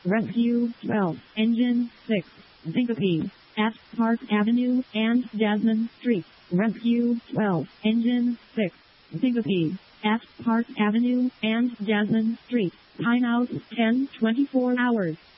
Rescue 12, Engine 6, Syncope, at Park Avenue and Jasmine Street. Rescue 12, Engine 6, Syncope, at Park Avenue and Jasmine Street. Timeout 10 24 hours.